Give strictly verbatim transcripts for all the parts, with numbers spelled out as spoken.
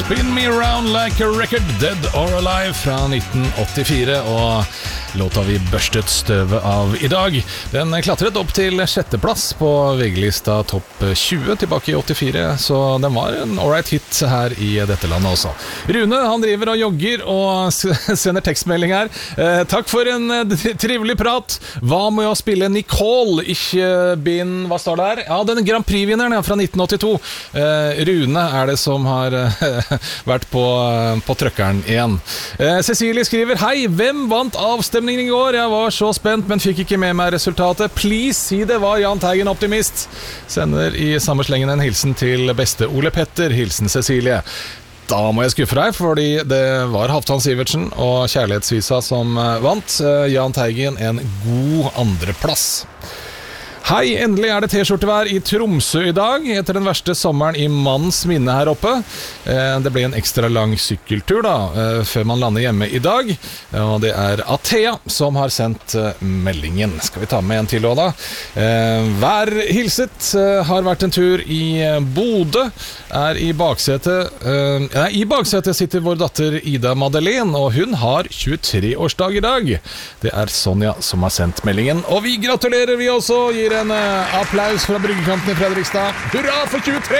Spin Me Around Like a Record, Dead or Alive fra nitten åttifire, og låta vi børstet støvet av i dag, den klatret opp til sjetteplass på V G-lista topp tjue tilbake i åttifire, så den var en alright hit her i dette landet også. Rune, han driver og jogger og sender tekstmelding her. Eh, takk for en trivelig prat. Hva med å spille Nicole, ikke bin, hva står det her? Ja, den Grand Prix-vinneren fra nitten åttito. Eh, Rune er det som har eh, vært på, på trøkkeren igjen. Eh, Cecilie skriver: Hei, hvem vant avstemningen i går? Jeg var så spent, men fikk ikke med meg resultatet. Please, si det var Jahn Teigen optimist. Sender i samme slengen en hilsen til beste Ole Petter. Hilsen Cecilie. Da må jeg skuffe deg, fordi det var Halvdan Sivertsen og Kjærlighetsvisa som vant. Jahn Teigen en god andreplass. Hei, endelig er det T-skjortevær i Tromsø i dag, etter den verste sommeren i manns minne her oppe. Det ble en ekstra lang sykkeltur da, før man lander hjemme i dag, og det er Athea som har sendt meldingen. Skal vi ta med en til også da? Vær hilset, har vært en tur i Bodø, er i baksetet, nei, i baksetet sitter vår datter Ida Madeleine, og hun har tjuetre-årsdag i dag. Det er Sonja som har sendt meldingen, og vi gratulerer vi også, gir en uh, applaus fra bryggekanten i Fredrikstad. Hurra for tjuetre!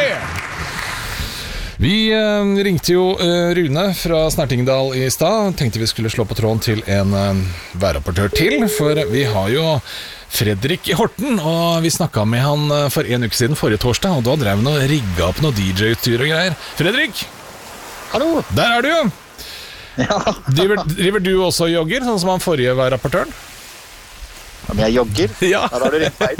Vi uh, ringte jo uh, Rune fra Snertingdal i stad. Tenkte vi skulle slå på tråden til en uh, værrapportør til, for vi har jo Fredrik i Horten, og vi snakket med han uh, for en uke siden, forrige torsdag, og da drev han og rigget opp noe D J-utstyr og greier. Fredrik! Hallo! Der er du jo! Ja. driver, driver du også og jogger, sånn som han forrige værrapportøren? Om jeg jogger? Ja. Da har du rett vei.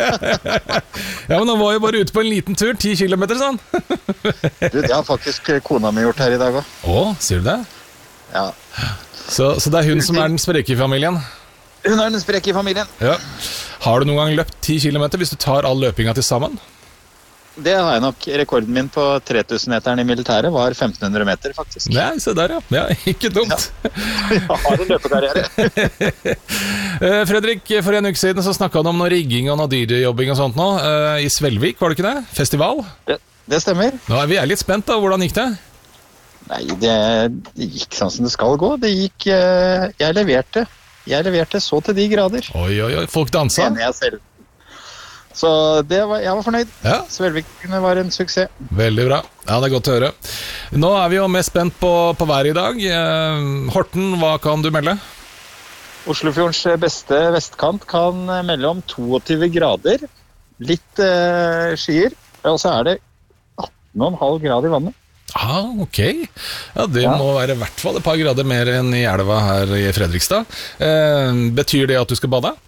Ja, men han var jo bare ute på en liten tur, ti kilometer sånn. Du, det har faktisk kona mi gjort her i dag også. Å, sier du det? Ja. Så, så det er hun som er den spreke i familien? Hun er den spreke i familien. Ja. Har du noen gang løpt ti kilometer hvis du tar all løpinga til sammen? Det har jeg nok. Rekorden min på tre tusen meteren i militæret var femten hundre meter, faktisk. Nei, se der, ja. Ja, ikke dumt. Ja. Jeg har en løpekarriere. Fredrik, for en uke siden så snakket han om noe rigging og noe D J-jobbing og sånt nå. I Svelvik, var det ikke det? Festival? Det, det stemmer. Nå er vi er litt spent da. Hvordan gikk det? Nei, det, det gikk sånn som det skal gå. Det gikk... Jeg leverte. Jeg leverte så til de grader. Oi, oi, oi. Folk dansa? Enig jeg selv. Så det var, jeg var fornøyd. Ja. Svelvik var en suksess. Veldig bra. Ja, det er godt å høre. Nå er vi jo mest spent på, på været i dag. Eh, Horten, hva kan du melde? Oslofjordens beste vestkant kan melde om tjueto grader. Litt eh, skyer. Og så er det atten komma fem grader i vannet. Ah, ok. Ja, det Ja. må være i hvert fall et par grader mer enn i elva her i Fredrikstad. Eh, betyr det at du skal bade?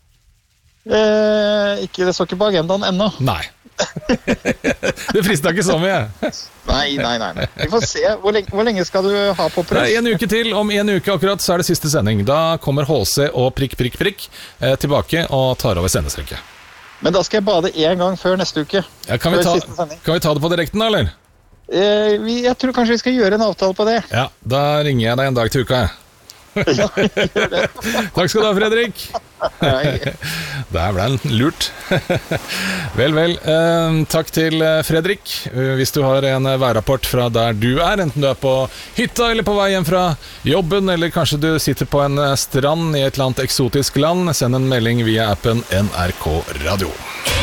Eh, ikke, det står ikke på agendaen ennå. Nei. Det frister ikke så mye. Nei, nei, nei, nei. Vi får se. Hvor lenge, hvor lenge skal du ha på Det er prøv? en uke til. Om en uke akkurat så er det siste sending. Da kommer H C og prikk, prikk, prikk eh, tilbake og tar over sendestrekket. Men da skal jeg bade en gang før neste uke. Ja, kan, vi Før ta, siste sending. kan vi ta det på direkten da, eller? Eh, vi, jeg tror kanskje vi skal gjøre en avtale på det. Ja, da ringer jeg deg en dag til uka. Ja, gjør det. Takk skal du ha, Fredrik. Nei. Der ble den lurt. Vel, vel. Eh, takk til Fredrik. Eh, Hvis du har en værrapport fra der du er, enten du er på hytta eller på vei hjem fra jobben, eller kanskje du sitter på en strand i et eller annet eksotisk land, send en melding via appen N R K Radio.